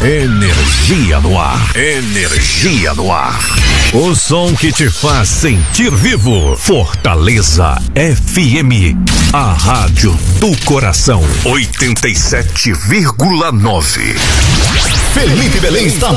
Energia no ar. Energia no ar. O som que te faz sentir vivo. Fortaleza FM. A rádio do coração. 87,9. Felipe Belém está